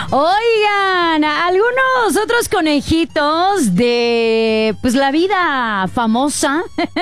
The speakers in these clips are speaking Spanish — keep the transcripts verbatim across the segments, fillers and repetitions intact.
Oigan, algunos otros conejitos de pues la vida famosa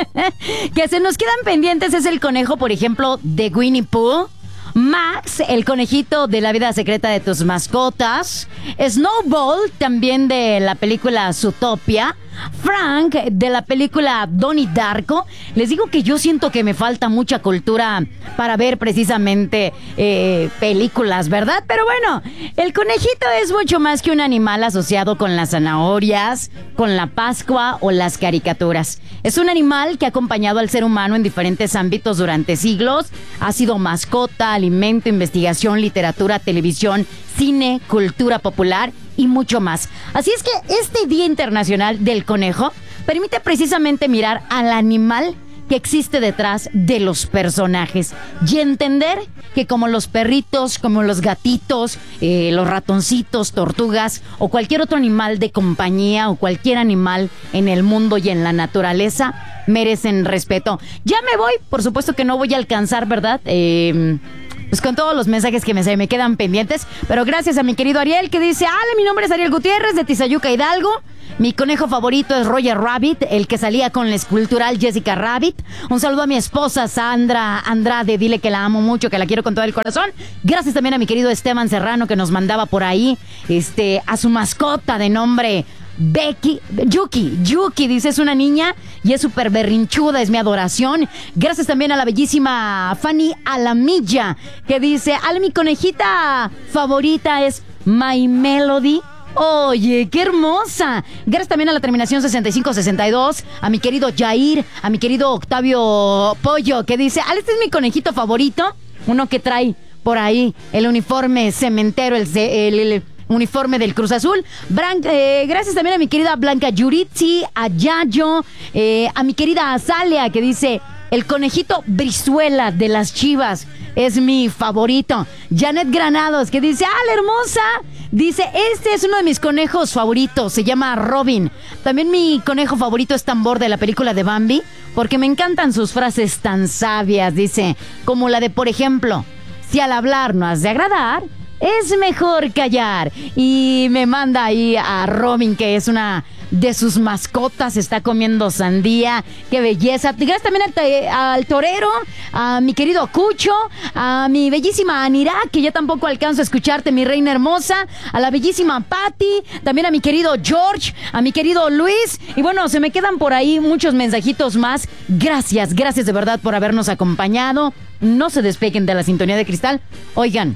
que se nos quedan pendientes es el conejo, por ejemplo, de Winnie Pooh. Max, el conejito de la vida secreta de tus mascotas. Snowball, también de la película Zootopia. Frank, de la película Donnie Darko. Les digo que yo siento que me falta mucha cultura para ver precisamente eh, películas, ¿verdad? Pero bueno, el conejito es mucho más que un animal asociado con las zanahorias, con la Pascua o las caricaturas. Es un animal que ha acompañado al ser humano en diferentes ámbitos durante siglos. Ha sido mascota, alimento, investigación, literatura, televisión, cine, cultura popular y mucho más. Así es que este Día Internacional del Conejo permite precisamente mirar al animal que existe detrás de los personajes y entender que como los perritos, como los gatitos, eh, los ratoncitos, tortugas o cualquier otro animal de compañía o cualquier animal en el mundo y en la naturaleza merecen respeto. Ya me voy, por supuesto que no voy a alcanzar, ¿verdad? Eh... Pues con todos los mensajes que me, se me quedan pendientes. Pero gracias a mi querido Ariel que dice: Ale, mi nombre es Ariel Gutiérrez de Tizayuca, Hidalgo. Mi conejo favorito es Roger Rabbit, el que salía con la escultural Jessica Rabbit. Un saludo a mi esposa Sandra Andrade, dile que la amo mucho, que la quiero con todo el corazón. Gracias también a mi querido Esteban Serrano que nos mandaba por ahí este a su mascota de nombre Becky, Yuki, Yuki, dice, es una niña y es súper berrinchuda, es mi adoración. Gracias también a la bellísima Fanny Alamilla, que dice: Ale, mi conejita favorita es My Melody. Oye, qué hermosa. Gracias también a la terminación sesenta y cinco sesenta y dos, a mi querido Jair, a mi querido Octavio Pollo, que dice: Ale, este es mi conejito favorito, uno que trae por ahí el uniforme cementero, el, el, el uniforme del Cruz Azul. Bran, eh, gracias también a mi querida Blanca Yuritsi, a Yayo, eh, a mi querida Azalia, que dice: el conejito Brizuela de las Chivas es mi favorito. Janet Granados, que dice: ¡ah, la hermosa! Dice: este es uno de mis conejos favoritos, se llama Robin. También mi conejo favorito es Tambor, de la película de Bambi, porque me encantan sus frases tan sabias, dice, como la de, por ejemplo: si al hablar no has de agradar, es mejor callar. Y me manda ahí a Robin, que es una de sus mascotas, está comiendo sandía. ¡Qué belleza! Gracias también al, al torero, a mi querido Cucho, a mi bellísima Anira, que ya tampoco alcanzo a escucharte, mi reina hermosa, a la bellísima Patty, también a mi querido George, a mi querido Luis. Y bueno, se me quedan por ahí muchos mensajitos más. Gracias, gracias de verdad por habernos acompañado. No se despeguen de la sintonía de cristal. Oigan,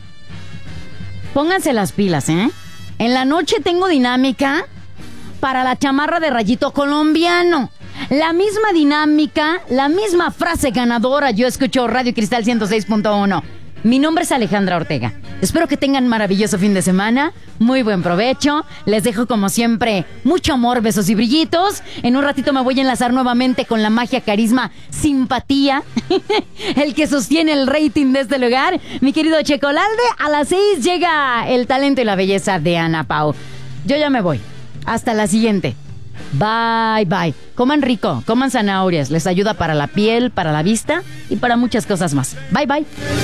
pónganse las pilas, ¿eh? En la noche tengo dinámica para la chamarra de rayito colombiano. La misma dinámica, la misma frase ganadora. Yo escucho Radio Cristal ciento seis punto uno. Mi nombre es Alejandra Ortega. Espero que tengan maravilloso fin de semana. Muy buen provecho. Les dejo como siempre mucho amor, besos y brillitos. En un ratito me voy a enlazar nuevamente con la magia, carisma, simpatía, el que sostiene el rating de este lugar, mi querido Checolalde. A las seis llega el talento y la belleza de Ana Pau. Yo ya me voy. Hasta la siguiente. Bye, bye. Coman rico, coman zanahorias. Les ayuda para la piel, para la vista y para muchas cosas más. Bye, bye.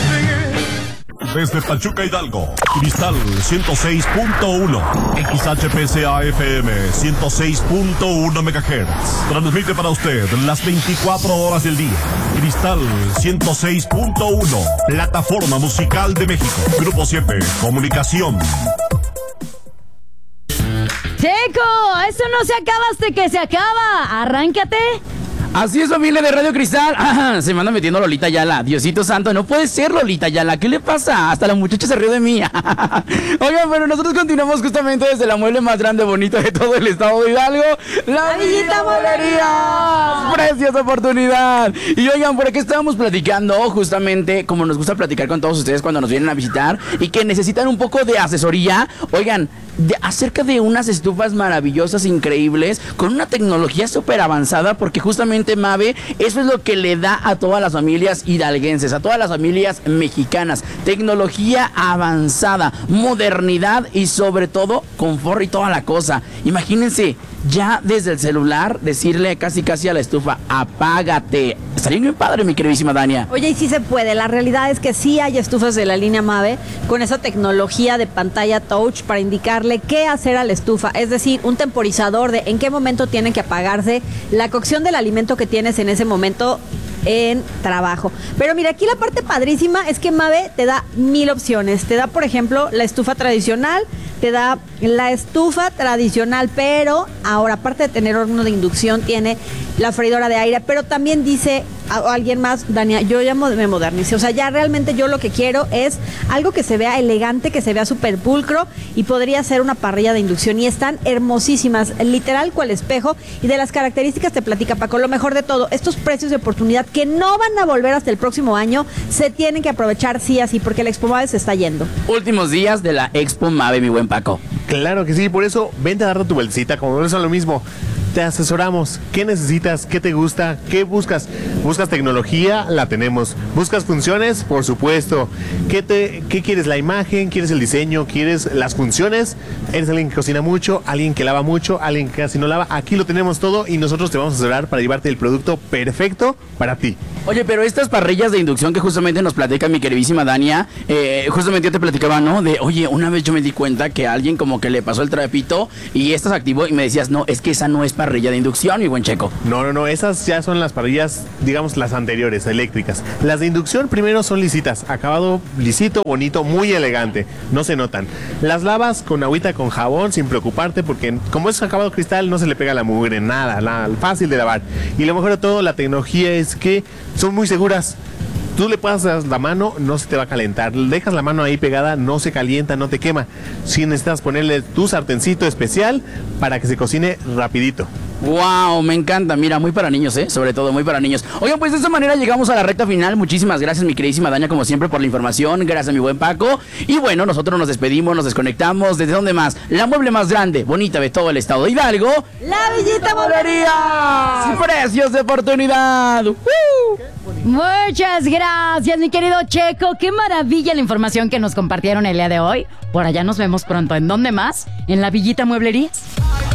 Desde Pachuca, Hidalgo, Cristal ciento seis punto uno, X H P C A F M ciento seis punto uno megahertz. Transmite para usted las veinticuatro horas del día. Cristal ciento seis punto uno, plataforma musical de México. Grupo siete, comunicación. Checo, eso no se acaba hasta que se acaba. Arráncate. Así es, familia de Radio Cristal. Ah, se me anda metiendo Lolita Ayala. Diosito santo, no puede ser Lolita Ayala. ¿Qué le pasa? Hasta la muchacha se rió de mí. Oigan, pero nosotros continuamos justamente desde la mueble más grande, bonita de todo el estado de Hidalgo, La Villita Molerías. Preciosa oportunidad. Y oigan, por aquí estábamos platicando, justamente como nos gusta platicar con todos ustedes cuando nos vienen a visitar y que necesitan un poco de asesoría. Oigan, de, acerca de unas estufas maravillosas, increíbles, con una tecnología súper avanzada, porque justamente, Mabe, eso es lo que le da a todas las familias hidalguenses, a todas las familias mexicanas: tecnología avanzada, modernidad y sobre todo confort y toda la cosa. Imagínense, ya desde el celular decirle casi casi a la estufa, apágate. Estaría muy padre, mi queridísima Dania. Oye, y sí se puede. La realidad es que sí hay estufas de la línea Mave con esa tecnología de pantalla touch para indicarle qué hacer a la estufa. Es decir, un temporizador de en qué momento tiene que apagarse la cocción del alimento que tienes en ese momento en trabajo. Pero mira, aquí la parte padrísima es que Mave te da mil opciones. Te da, por ejemplo, la estufa tradicional, te da la estufa tradicional, pero ahora, aparte de tener horno de inducción, tiene la freidora de aire, pero también dice a, a alguien más, Dania, yo ya me modernicé. O sea, ya realmente yo lo que quiero es algo que se vea elegante, que se vea súper pulcro, y podría ser una parrilla de inducción. Y están hermosísimas, literal cual espejo. Y de las características te platica Paco, lo mejor de todo, estos precios de oportunidad que no van a volver hasta el próximo año, se tienen que aprovechar sí así, porque la Expo Mave se está yendo. Últimos días de la Expo Mave, mi buen Paco. Claro que sí, por eso vente a darte tu vueltecita, como no es lo mismo. Te asesoramos. ¿Qué necesitas? ¿Qué te gusta? ¿Qué buscas? ¿Buscas tecnología? La tenemos. ¿Buscas funciones? Por supuesto. ¿Qué, te, qué quieres? ¿La imagen? ¿Quieres el diseño? ¿Quieres las funciones? ¿Eres alguien que cocina mucho? ¿Alguien que lava mucho? ¿Alguien que casi no lava? Aquí lo tenemos todo y nosotros te vamos a asesorar para llevarte el producto perfecto para ti. Oye, pero estas parrillas de inducción que justamente nos platica mi queridísima Dania, eh, justamente yo te platicaba, ¿no? De, oye, una vez yo me di cuenta que alguien como que le pasó el trapito y esta se activó y me decías, no, es que esa no es parrilla de inducción, mi buen Checo. No, no, no, esas ya son las parrillas, digamos, las anteriores, eléctricas. Las de inducción primero son lisitas, acabado lisito, bonito, muy elegante, no se notan. Las lavas con agüita, con jabón, sin preocuparte, porque como es acabado cristal, no se le pega la mugre, nada, nada, fácil de lavar. Y lo mejor de todo, la tecnología es que son muy seguras. Tú le pasas la mano, no se te va a calentar. Dejas la mano ahí pegada, no se calienta, no te quema. Si necesitas ponerle tu sartencito especial para que se cocine rapidito. Wow, me encanta, mira, muy para niños, ¿eh? Sobre todo, muy para niños. Oigan, pues de esta manera llegamos a la recta final. Muchísimas gracias, mi queridísima Dania, como siempre, por la información. Gracias a mi buen Paco. Y bueno, nosotros nos despedimos, nos desconectamos. ¿Desde dónde más? La mueble más grande, bonita de todo el estado de Hidalgo. ¡La Villita Mueblería! ¡Precios de oportunidad! ¡Uh! Muchas gracias, mi querido Checo. Qué maravilla la información que nos compartieron el día de hoy. Por allá nos vemos pronto. ¿En dónde más? En la Villita Mueblerías.